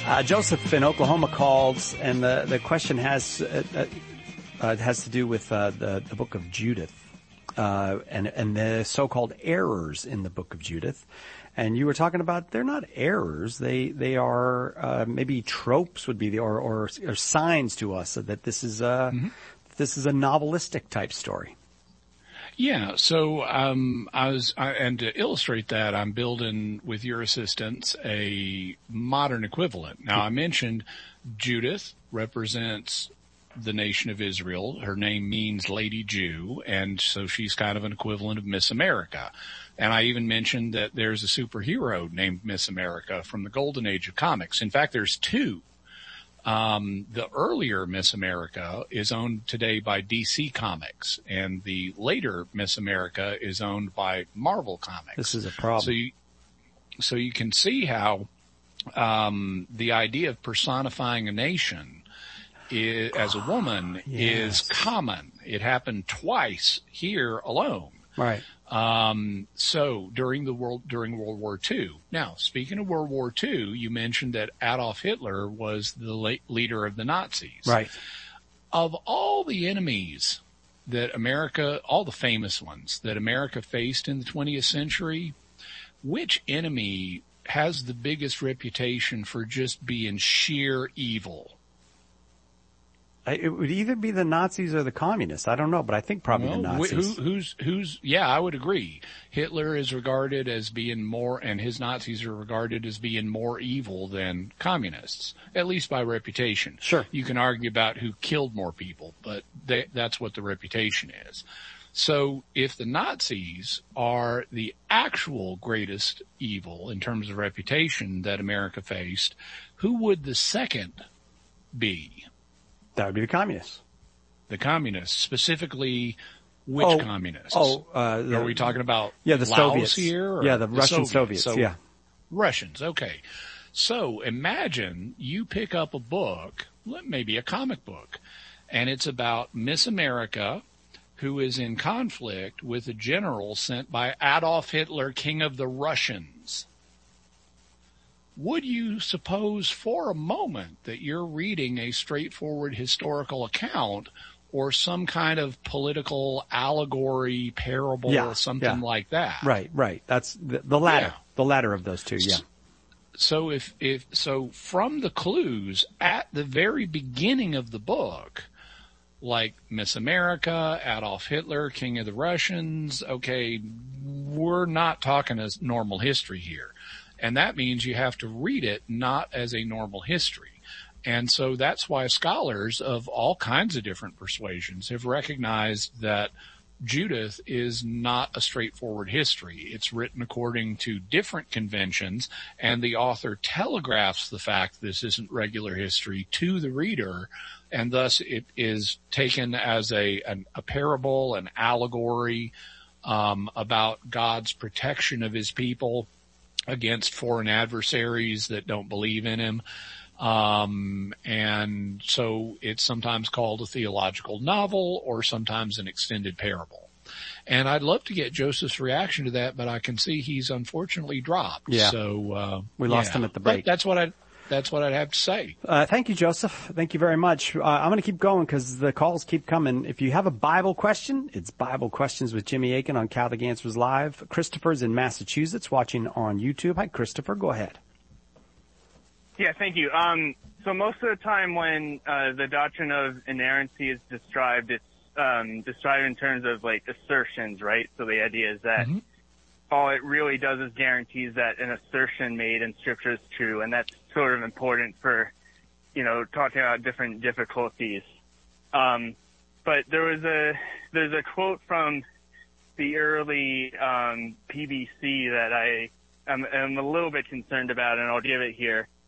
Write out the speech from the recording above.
Joseph in Oklahoma calls, and the question has to do with the book of Judith and the so-called errors in the book of Judith. And you were talking about they're not errors; they are maybe tropes would be or signs to us that this is a novelistic type story. Yeah, so and to illustrate that, I'm building, with your assistance, a modern equivalent. Now, I mentioned Judith represents the nation of Israel. Her name means Lady Jew, and so she's kind of an equivalent of Miss America. And I even mentioned that there's a superhero named Miss America from the golden age of comics. In fact, there's two. The earlier Miss America is owned today by DC Comics, and the later Miss America is owned by Marvel Comics. This is a problem. So you can see how the idea of personifying a nation as a woman is common. It happened twice here alone. Right. So during World War II. Now, speaking of World War II, you mentioned that Adolf Hitler was the leader of the Nazis. Right. Of all the enemies that all the famous ones that America faced in the 20th century, which enemy has the biggest reputation for just being sheer evil? It would either be the Nazis or the communists. I don't know, but I think probably the Nazis. Yeah, I would agree. Hitler is regarded as being more, and his Nazis are regarded as being more evil than communists, at least by reputation. Sure. You can argue about who killed more people, but that's what the reputation is. So if the Nazis are the actual greatest evil in terms of reputation that America faced, who would the second be? That would be the communists. The communists, specifically which communists? Are we talking about the Laos Soviets here? Yeah, the Russian Soviets. So, yeah. Russians, okay. So imagine you pick up a book, maybe a comic book, and it's about Miss America, who is in conflict with a general sent by Adolf Hitler, King of the Russians. Would you suppose for a moment that you're reading a straightforward historical account or some kind of political allegory, parable, something like that? Right. That's the latter. Yeah. The latter of those two, yeah. So so from the clues at the very beginning of the book, like Miss America, Adolf Hitler, King of the Russians, okay, we're not talking as normal history here. And that means you have to read it not as a normal history. And so that's why scholars of all kinds of different persuasions have recognized that Judith is not a straightforward history. It's written according to different conventions, and the author telegraphs the fact this isn't regular history to the reader, and thus it is taken as a parable, an allegory about God's protection of his people against foreign adversaries that don't believe in him. And so it's sometimes called a theological novel or sometimes an extended parable. And I'd love to get Joseph's reaction to that, but I can see he's unfortunately dropped. Yeah. So, we lost him at the break. But that's what I'd have to say. Thank you, Joseph. Thank you very much. I'm going to keep going because the calls keep coming. If you have a Bible question, it's Bible Questions with Jimmy Akin on Catholic Answers Live. Christopher's in Massachusetts watching on YouTube. Hi, Christopher. Go ahead. Yeah, thank you. So most of the time when the doctrine of inerrancy is described, it's described in terms of like assertions, right? So the idea is that all it really does is guarantees that an assertion made in Scripture is true, and that's sort of important for, talking about different difficulties. But there's a quote from the early PBC that I'm a little bit concerned about, and I'll give it here.